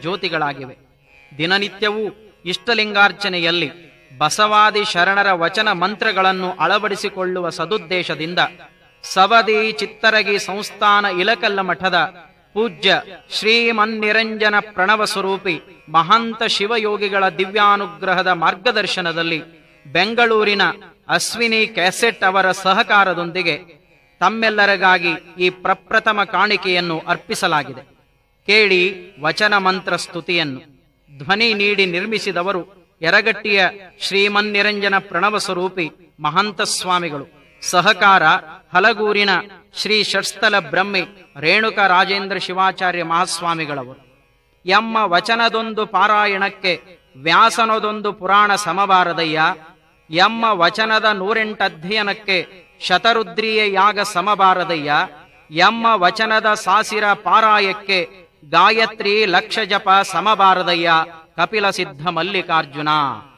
ಜ್ಯೋತಿಗಳಾಗಿವೆ. ದಿನನಿತ್ಯವೂ ಇಷ್ಟಲಿಂಗಾರ್ಚನೆಯಲ್ಲಿ ಬಸವಾದಿ ಶರಣರ ವಚನ ಮಂತ್ರಗಳನ್ನು ಅಳವಡಿಸಿಕೊಳ್ಳುವ ಸದುದ್ದೇಶದಿಂದ ಸವದಿ ಚಿತ್ತರಗಿ ಸಂಸ್ಥಾನ ಇಲಕಲ್ಲ ಮಠದ ಪೂಜ್ಯ ಶ್ರೀಮನ್ನಿರಂಜನ ಪ್ರಣವ ಸ್ವರೂಪಿ ಮಹಾಂತ ಶಿವಯೋಗಿಗಳ ದಿವ್ಯಾನುಗ್ರಹದ ಮಾರ್ಗದರ್ಶನದಲ್ಲಿ ಬೆಂಗಳೂರಿನ ಅಶ್ವಿನಿ ಕ್ಯಾಸೆಟ್ ಅವರ ಸಹಕಾರದೊಂದಿಗೆ ತಮ್ಮೆಲ್ಲರಿಗಾಗಿ ಈ ಪ್ರಪ್ರಥಮ ಕಾಣಿಕೆಯನ್ನು ಅರ್ಪಿಸಲಾಗಿದೆ. ಕೇಳಿ ವಚನ ಮಂತ್ರ ಸ್ತುತಿಯನ್ನು. ಧ್ವನಿ ನೀಡಿ ನಿರ್ಮಿಸಿದವರು ಯರಗಟ್ಟಿಯ ಶ್ರೀಮನ್ನಿರಂಜನ ಪ್ರಣವ ಸ್ವರೂಪಿ ಮಹಾಂತ ಸ್ವಾಮಿಗಳು. ಸಹಕಾರ ಹಲಗೂರಿನ ಶ್ರೀ ಷಟ್ಸ್ಥಲ ಬ್ರಹ್ಮಿ ರೇಣುಕ ರಾಜೇಂದ್ರ ಶಿವಾಚಾರ್ಯ ಮಹಾಸ್ವಾಮಿಗಳವರು. ಎಮ್ಮ ವಚನದೊಂದು ಪಾರಾಯಣಕ್ಕೆ ವ್ಯಾಸನದೊಂದು ಪುರಾಣ ಸಮಬಾರದಯ್ಯ. ಎಮ್ಮ ವಚನದ 108 ಅಧ್ಯಯನಕ್ಕೆ ಶತರುದ್ರಿಯ ಯಾಗ ಸಮಬಾರದಯ್ಯ. ಎಮ್ಮ ವಚನದ ಸಾಸಿರ ಪಾರಾಯಕ್ಕೆ ಗಾಯತ್ರಿ ಲಕ್ಷ ಜಪ ಸಮಬಾರದಯ್ಯ. ಕಪಿಲ ಸಿದ್ಧ ಮಲ್ಲಿಕಾರ್ಜುನ.